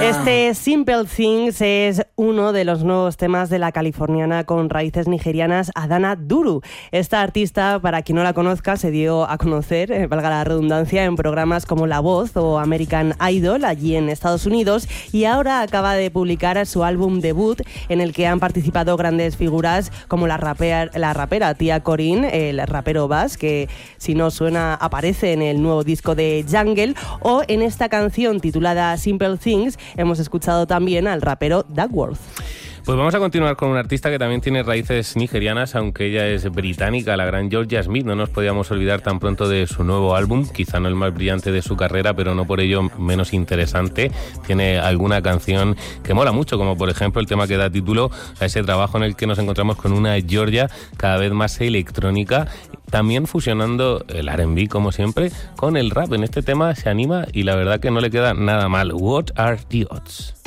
Este Simple Things es uno de los nuevos temas de la californiana con raíces nigerianas Adana Duru. Esta artista, para quien no la conozca, se dio a conocer, valga la redundancia, en programas como La Voz o American Idol allí en Estados Unidos, y ahora acaba de publicar su álbum debut en el que han participado grandes figuras como la rapera Tia Corinne, el rapero Bass, que si no suena aparece en el nuevo disco de Jungle, o en esta canción titulada Simple Things hemos escuchado también al rapero Duckworth. Pues vamos a continuar con una artista que también tiene raíces nigerianas, aunque ella es británica, la gran Georgia Smith. No nos podíamos olvidar tan pronto de su nuevo álbum, quizá no el más brillante de su carrera, pero no por ello menos interesante. Tiene alguna canción que mola mucho, como por ejemplo el tema que da título a ese trabajo en el que nos encontramos con una Georgia cada vez más electrónica, también fusionando el R&B, como siempre, con el rap. En este tema se anima y la verdad que no le queda nada mal. What are the odds?